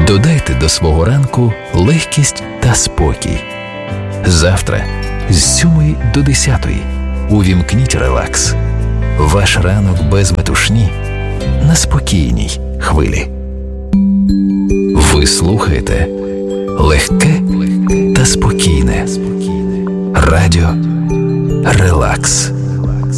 Додайте до свого ранку легкість та спокій. Завтра з 7 до 10 увімкніть релакс. Ваш ранок без метушні на спокійній хвилі. Ви слухаєте легке та спокійне радіо Релакс.